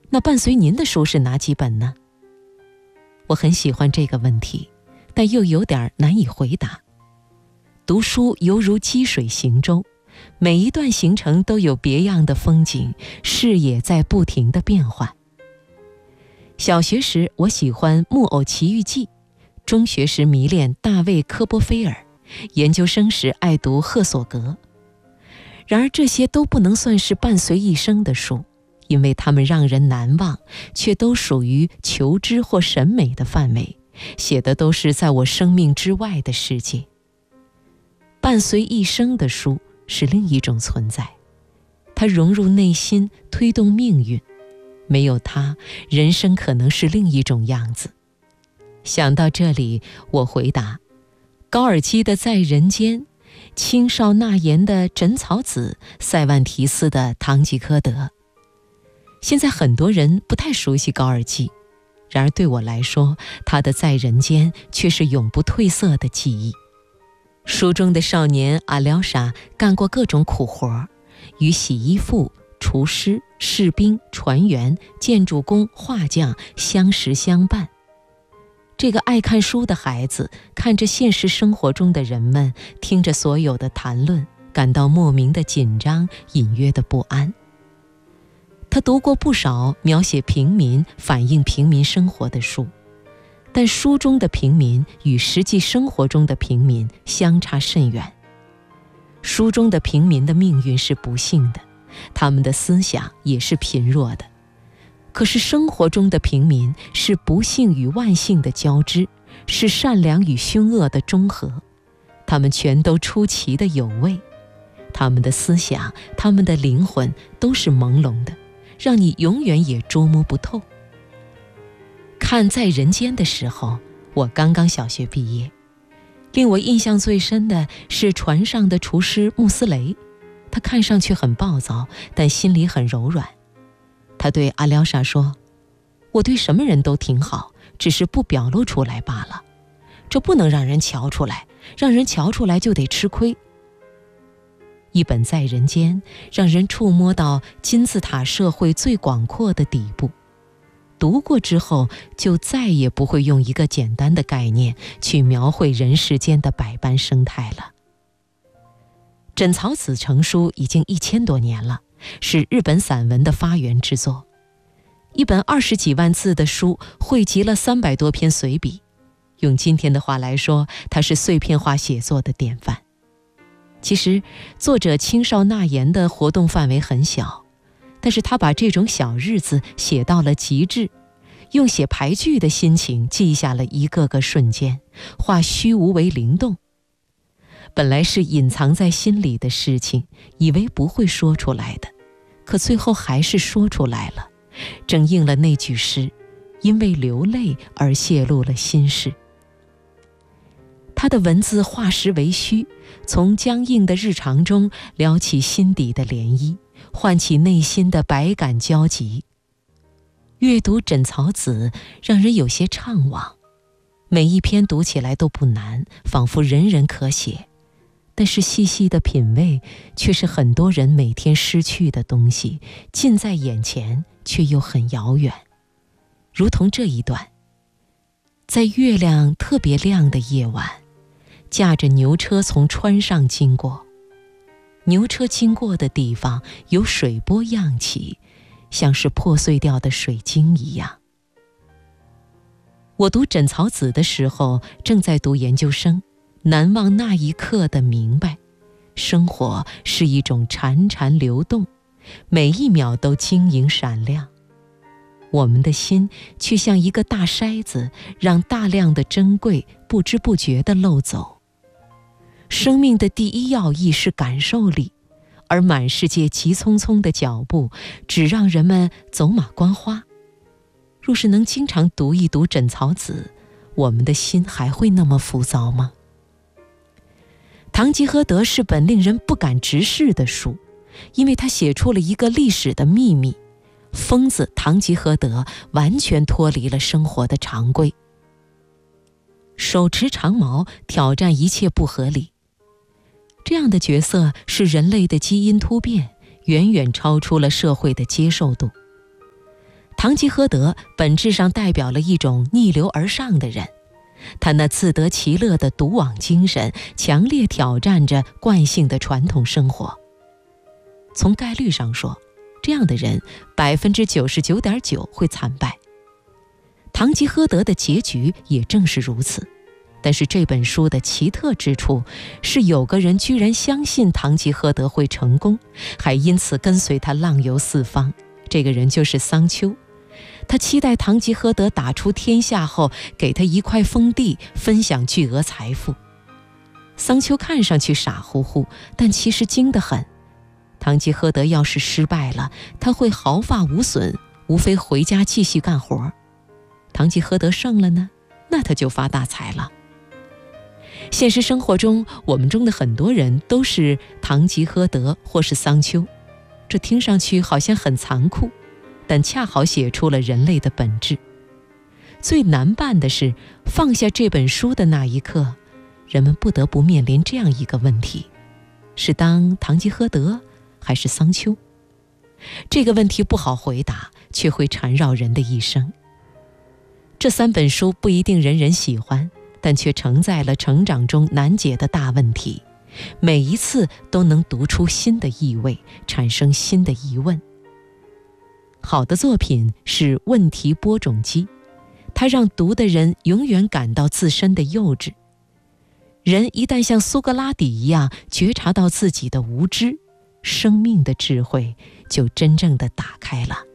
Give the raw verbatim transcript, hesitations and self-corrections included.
那伴随您的书是哪几本呢？我很喜欢这个问题，但又有点难以回答。读书犹如积水行舟，每一段行程都有别样的风景，视野在不停地变换。小学时我喜欢《木偶奇遇记》，中学时迷恋大卫·科波菲尔，研究生时爱读赫索格。然而这些都不能算是伴随一生的书，因为它们让人难忘，却都属于求知或审美的范围，写的都是在我生命之外的世界。伴随一生的书是另一种存在，它融入内心，推动命运。没有它，人生可能是另一种样子。想到这里，我回答：高尔基的《在人间》，青少纳言的《枕草子》，塞万提斯的《堂吉诃德》。现在很多人不太熟悉高尔基，然而对我来说，他的《在人间》却是永不褪色的记忆。书中的少年阿廖沙干过各种苦活，与洗衣妇、厨师、士兵、船员、建筑工、画匠相识相伴。这个爱看书的孩子看着现实生活中的人们，听着所有的谈论，感到莫名的紧张，隐约的不安。他读过不少描写平民、反映平民生活的书，但书中的平民与实际生活中的平民相差甚远。书中的平民的命运是不幸的，他们的思想也是贫弱的。可是生活中的平民是不幸与万幸的交织，是善良与凶恶的中和。他们全都出奇的有味，他们的思想，他们的灵魂都是朦胧的，让你永远也捉摸不透。看《在人间》的时候，我刚刚小学毕业。令我印象最深的是船上的厨师穆斯雷，他看上去很暴躁，但心里很柔软。他对阿廖沙说：我对什么人都挺好，只是不表露出来罢了。这不能让人瞧出来，让人瞧出来就得吃亏。一本《在人间》让人触摸到金字塔社会最广阔的底部，读过之后就再也不会用一个简单的概念去描绘人世间的百般生态了。枕草子成书已经一千多年了，是日本散文的发源之作。一本二十几万字的书，汇集了三百多篇随笔。用今天的话来说，它是碎片化写作的典范。其实，作者青少纳言的活动范围很小，但是他把这种小日子写到了极致，用写排剧的心情记下了一个个瞬间，化虚无为灵动。本来是隐藏在心里的事情，以为不会说出来的，可最后还是说出来了，正应了那句诗：因为流泪而泄露了心事。他的文字化实为虚，从僵硬的日常中撩起心底的涟漪，唤起内心的百感交集。阅读枕草子让人有些怅惘，每一篇读起来都不难，仿佛人人可写，但是细细的品味，却是很多人每天失去的东西，近在眼前，却又很遥远。如同这一段：在月亮特别亮的夜晚，驾着牛车从川上经过，牛车经过的地方有水波漾起，像是破碎掉的水晶一样。我读枕草子的时候正在读研究生，难忘那一刻的明白，生活是一种潺潺流动，每一秒都晶莹闪亮。我们的心却像一个大筛子，让大量的珍贵不知不觉地漏走。生命的第一要义是感受力，而满世界急匆匆的脚步只让人们走马观花。若是能经常读一读枕草子，我们的心还会那么浮躁吗？堂吉诃德是本令人不敢直视的书，因为他写出了一个历史的秘密：疯子堂吉诃德完全脱离了生活的常规，手持长矛挑战一切不合理。这样的角色是人类的基因突变，远远超出了社会的接受度。 堂吉诃德本质上代表了一种逆流而上的人，他那自得其乐的独往精神，强烈挑战着惯性的传统生活。从概率上说，这样的人百分之九十九点九会惨败。堂吉诃德的结局也正是如此。但是这本书的奇特之处是，有个人居然相信堂吉诃德会成功，还因此跟随他浪游四方。这个人就是桑丘。他期待堂吉诃德打出天下后，给他一块封地，分享巨额财富。桑丘看上去傻乎乎，但其实精得很。堂吉诃德要是失败了，他会毫发无损，无非回家继续干活。堂吉诃德胜了呢，那他就发大财了。现实生活中，我们中的很多人都是堂吉诃德或是桑丘，这听上去好像很残酷，但恰好写出了人类的本质。最难办的是，放下这本书的那一刻，人们不得不面临这样一个问题：是当堂吉诃德还是桑丘？这个问题不好回答，却会缠绕人的一生。这三本书不一定人人喜欢，但却承载了成长中难解的大问题，每一次都能读出新的意味，产生新的疑问。好的作品是问题播种机，它让读的人永远感到自身的幼稚。人一旦像苏格拉底一样觉察到自己的无知，生命的智慧就真正的打开了。